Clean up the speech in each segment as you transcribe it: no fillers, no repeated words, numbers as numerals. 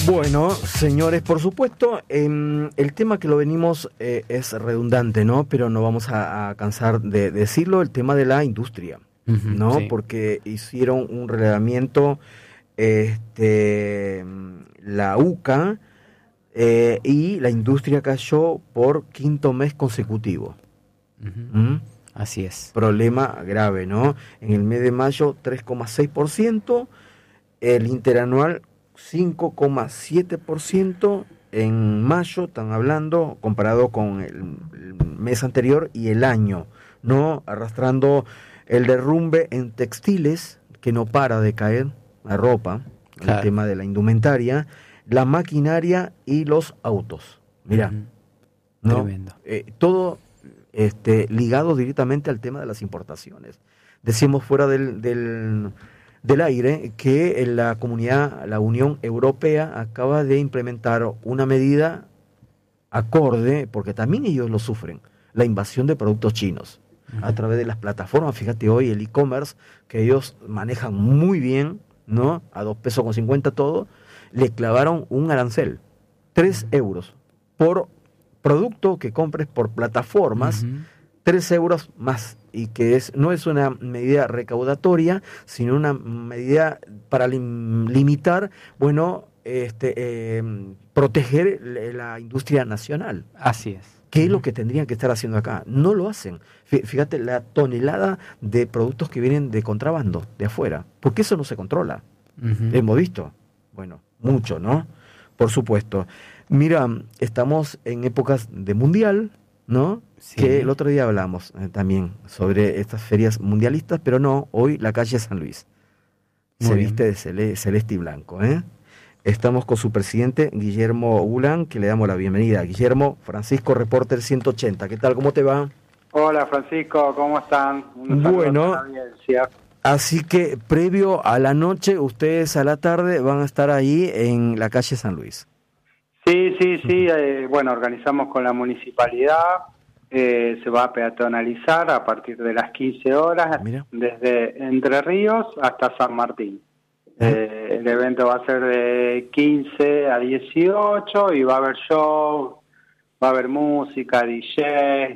Bueno, señores, por supuesto, el tema que lo venimos es redundante, ¿no? Pero no vamos a cansar de decirlo, el tema de la industria, ¿no? Sí. Porque hicieron un relevamiento, la UCA, y la industria cayó por quinto mes consecutivo. ¿Mm? Así es. Problema grave, ¿no? En el mes de mayo, 3,6%, el interanual 5,7% en mayo, están hablando, comparado con el mes anterior y el año, ¿no? Arrastrando el derrumbe en textiles, que no para de caer, la ropa, Claro. el tema de la indumentaria, la maquinaria y los autos. Mira, ¿no? Tremendo. Todo ligado directamente al tema de las importaciones. Decimos fuera del aire que la Unión Europea acaba de implementar una medida acorde, porque también ellos lo sufren, la invasión de productos chinos a través de las plataformas. Fíjate hoy el e-commerce que ellos manejan muy bien, ¿no? A 2,50 pesos todo, le clavaron un arancel, 3 euros por producto que compres por plataformas, 3 euros más, y que no es una medida recaudatoria, sino una medida para limitar, bueno, proteger la industria nacional. Así es. ¿Qué es lo que tendrían que estar haciendo acá? No lo hacen. Fíjate la tonelada de productos que vienen de contrabando, de afuera, porque eso no se controla. Hemos visto, bueno, mucho, ¿no? Por supuesto. Mira, estamos en épocas de mundial, ¿no? Sí. Que el otro día hablamos también sobre estas ferias mundialistas, pero no, hoy la calle San Luis se viste de celeste y blanco, ¿eh? Estamos con su presidente, Guillermo Ulán, que le damos la bienvenida. Guillermo, Francisco, Reporter 180. ¿Qué tal? ¿Cómo te va? Hola, Francisco, ¿cómo están? Un saludo Bueno, a la audiencia. Así que previo a la noche, ustedes a la tarde van a estar ahí en la calle San Luis. Sí. Bueno, organizamos con la municipalidad. Se va a peatonalizar a partir de las 15 horas, Mira. desde Entre Ríos hasta San Martín. El evento va a ser de 15 a 18 y va a haber show, va a haber música, DJs.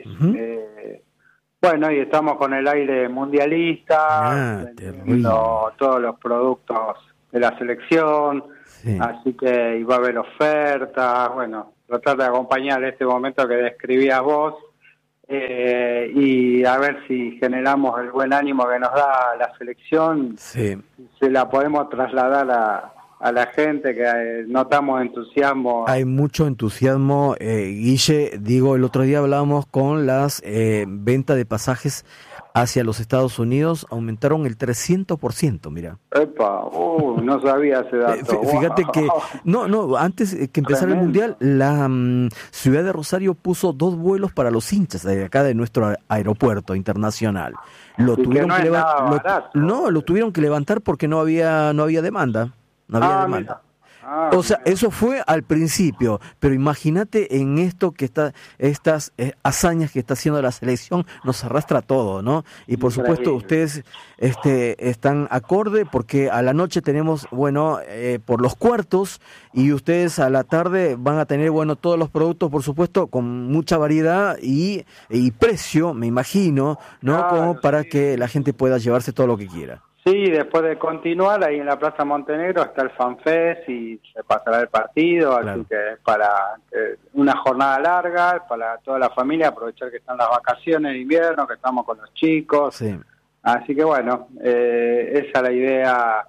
Bueno, y estamos con el aire mundialista, vendiendo todos los productos de la selección, así que va a haber ofertas, bueno, tratar de acompañar este momento que describías vos, y a ver si generamos el buen ánimo que nos da la selección, se la podemos trasladar a la gente, que notamos entusiasmo. Hay mucho entusiasmo, Guille. Digo, el otro día hablábamos con las ventas de pasajes hacia los Estados Unidos, aumentaron el 300%, mira. ¡Epa! No sabía ese dato. Fíjate que, antes que empezara el Mundial, la ciudad de Rosario puso 2 vuelos para los hinchas de acá de nuestro aeropuerto internacional. Lo tuvieron que levantar porque no había demanda. No había demanda. O sea, eso fue al principio, pero imagínate en esto que estas hazañas que está haciendo la selección, nos arrastra todo, ¿no? Y por supuesto ustedes están acorde, porque a la noche tenemos, bueno, por los cuartos, y ustedes a la tarde van a tener, bueno, todos los productos, por supuesto, con mucha variedad y precio, me imagino, ¿no? Como para que la gente pueda llevarse todo lo que quiera. Sí, después de continuar, ahí en la Plaza Montenegro está el FanFest y se pasará el partido, así que es para una jornada larga, para toda la familia, aprovechar que están las vacaciones de invierno, que estamos con los chicos. Sí. Así que bueno, esa es la idea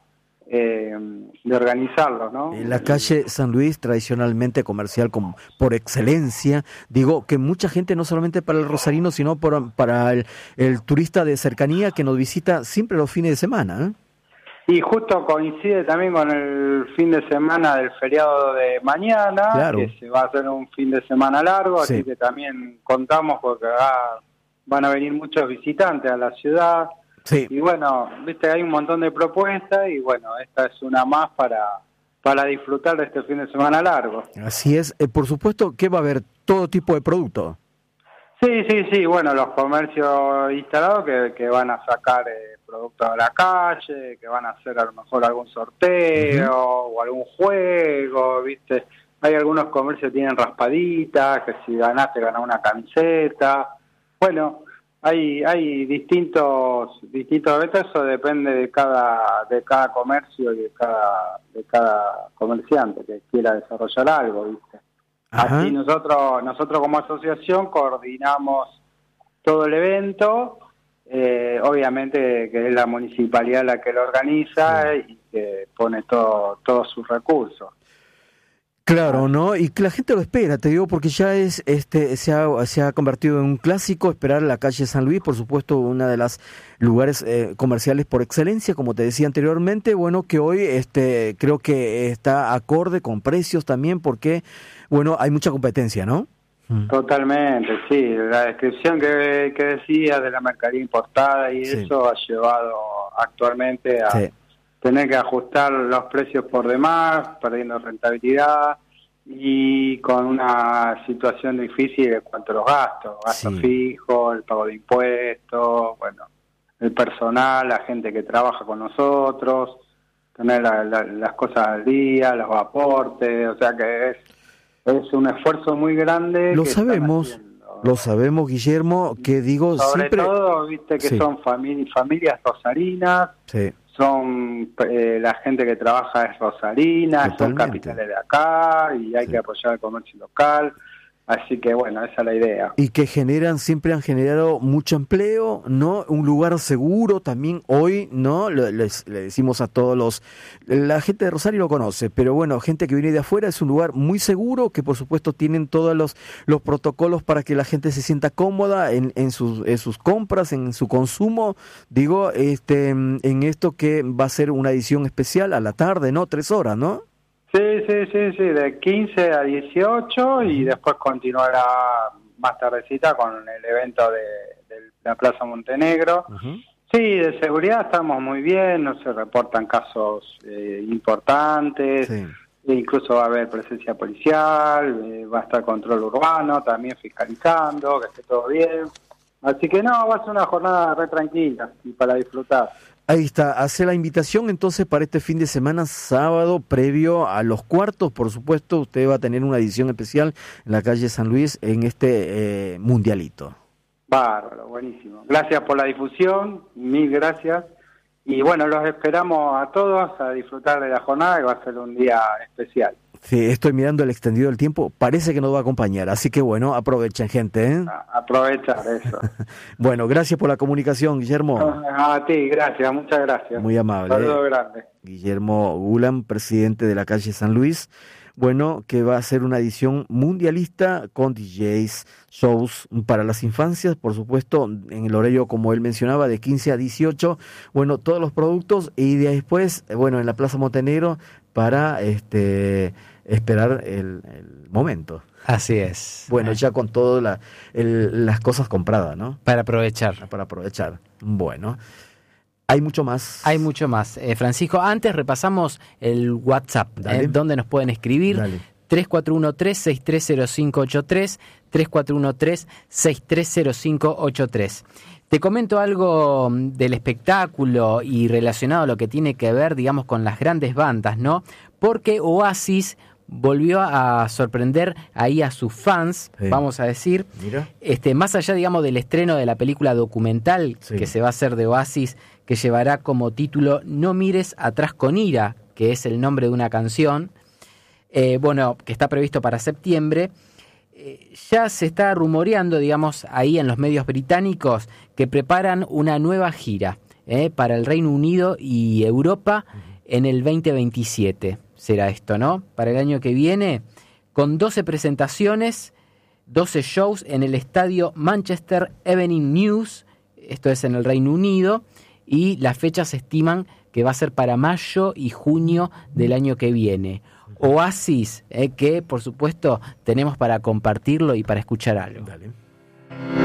de organizarlo, ¿no? La calle San Luis, tradicionalmente comercial por excelencia, digo que mucha gente, no solamente para el rosarino, sino para el turista de cercanía que nos visita siempre los fines de semana, ¿eh? Y justo coincide también con el fin de semana del feriado de mañana, que se va a hacer un fin de semana largo, así que también contamos porque van a venir muchos visitantes a la ciudad. Sí. Y bueno, viste, hay un montón de propuestas y bueno, esta es una más para disfrutar de este fin de semana largo. Así es. Por supuesto que va a haber todo tipo de producto. Sí, bueno, los comercios instalados que van a sacar productos de la calle, que van a hacer a lo mejor algún sorteo o algún juego, ¿viste? Hay algunos comercios que tienen raspaditas, que si ganaste ganás una camiseta. Bueno, hay distintos eventos, eso depende de cada comercio y de cada comerciante que quiera desarrollar algo, ¿viste? Ajá. Así nosotros como asociación coordinamos todo el evento, obviamente que es la municipalidad la que lo organiza y que pone todos sus recursos. Claro, ¿no? Y que la gente lo espera, te digo, porque ya se ha convertido en un clásico esperar la calle San Luis, por supuesto, una de las lugares comerciales por excelencia, como te decía anteriormente, bueno, que hoy creo que está acorde con precios también, porque, bueno, hay mucha competencia, ¿no? Totalmente, sí. La descripción que decía de la mercadería importada y eso ha llevado actualmente a tener que ajustar los precios por demás, perdiendo rentabilidad y con una situación difícil en cuanto a los gastos fijos, el pago de impuestos, bueno, el personal, la gente que trabaja con nosotros, tener las cosas al día, los aportes, o sea que es un esfuerzo muy grande. Lo sabemos, Guillermo, que digo sobre siempre... todo, viste que son familias rosarinas, son la gente que trabaja es rosarina, son capitales de acá y hay que apoyar el comercio local. Así que bueno, esa es la idea. Y que siempre han generado mucho empleo, ¿no? Un lugar seguro también hoy, ¿no? Le decimos a todos la gente de Rosario lo conoce, pero bueno, gente que viene de afuera, es un lugar muy seguro, que por supuesto tienen todos los protocolos para que la gente se sienta cómoda en sus compras, en su consumo. Digo, en esto que va a ser una edición especial a la tarde, ¿no? 3 horas, ¿no? Sí, de 15 a 18 y después continuará más tardecita con el evento de la Plaza Montenegro. Sí, de seguridad estamos muy bien, no se reportan casos importantes, incluso va a haber presencia policial, va a estar control urbano, también fiscalizando, que esté todo bien. Así que no, va a ser una jornada re tranquila y para disfrutar. Ahí está, hace la invitación entonces para este fin de semana, sábado, previo a los cuartos, por supuesto, usted va a tener una edición especial en la calle San Luis en este mundialito. Bárbaro, buenísimo. Gracias por la difusión, mil gracias. Y bueno, los esperamos a todos a disfrutar de la jornada, que va a ser un día especial. Sí, estoy mirando el extendido del tiempo, parece que nos va a acompañar, así que bueno, aprovechen, gente, ¿eh? Aprovechar eso. Bueno, gracias por la comunicación, Guillermo. A ti, gracias, muchas gracias. Muy amable. Saludo grande. Guillermo Gulam, presidente de la calle San Luis, bueno, que va a ser una edición mundialista con DJs, shows para las infancias, por supuesto, en el horario, como él mencionaba, de 15 a 18, bueno, todos los productos, y después, bueno, en la Plaza Montenegro, para esperar el momento. Así es. Bueno, ya con todas las cosas compradas, ¿no? Para aprovechar. Bueno, hay mucho más. Francisco, antes repasamos el WhatsApp, donde nos pueden escribir. Dale. 3413-630583, 3413-630583. Te comento algo del espectáculo y relacionado a lo que tiene que ver, digamos, con las grandes bandas, ¿no? Porque Oasis volvió a sorprender ahí a sus fans, vamos a decir. Mira. Más allá, digamos, del estreno de la película documental que se va a hacer de Oasis, que llevará como título No mires atrás con ira, que es el nombre de una canción, que está previsto para septiembre. Ya se está rumoreando, digamos, ahí en los medios británicos que preparan una nueva gira para el Reino Unido y Europa en el 2027. Será esto, ¿no? Para el año que viene, con 12 presentaciones, 12 shows en el estadio Manchester Evening News, esto es en el Reino Unido, y las fechas se estiman que va a ser para mayo y junio del año que viene. Oasis, que por supuesto tenemos para compartirlo y para escuchar algo. Dale.